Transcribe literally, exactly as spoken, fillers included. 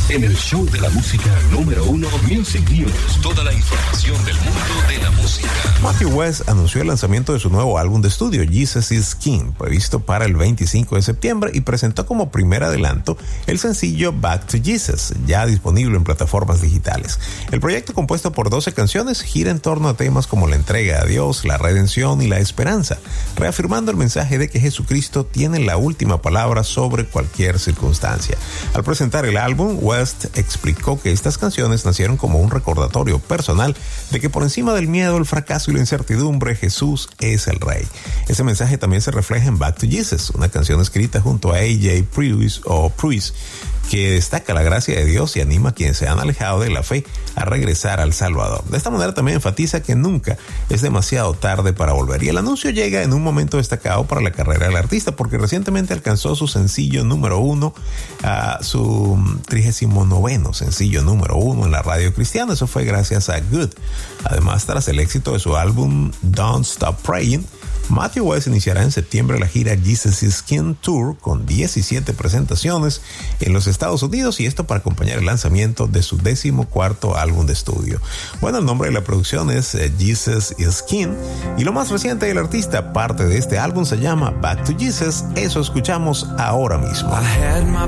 en el show de la música número uno, Music News. Toda la información del mundo de la música. Matthew West anunció el lanzamiento de su nuevo álbum de estudio, Jesus is King, previsto para el veinticinco de septiembre, y presentó como primer adelanto el sencillo Back to Jesus, ya disponible en plataformas digitales. El proyecto, compuesto por doce canciones, gira en torno a temas como la entrega a Dios, la redención y la esperanza, reafirmando el mensaje de que Jesucristo tiene la última palabra sobre cualquier circunstancia. Al presentar el álbum, West explicó que estas canciones nacieron como un recordatorio personal de que por encima del miedo, el fracaso y la incertidumbre, Jesús es el Rey. Ese mensaje también se refleja en Back to Jesus, una canción escrita junto a A J Pruitt o Pruitt, que destaca la gracia de Dios y anima a quienes se han alejado de la fe a regresar al Salvador. De esta manera también enfatiza que nunca es demasiado tarde para volver. Y el anuncio llega en un momento destacado para la carrera del artista, porque recientemente alcanzó su sencillo número uno, uh, su trigésimo noveno sencillo número uno en la radio cristiana. Eso fue gracias a Good. Además, tras el éxito de su álbum Don't Stop Praying, Matthew West iniciará en septiembre la gira Jesus is King Tour con diecisiete presentaciones en los Estados Unidos, y esto para acompañar el lanzamiento de su décimo cuarto álbum de estudio. Bueno, el nombre de la producción es eh, Jesus is King, y lo más reciente del artista, parte de este álbum, se llama Back to Jesus. Eso escuchamos ahora mismo. I had my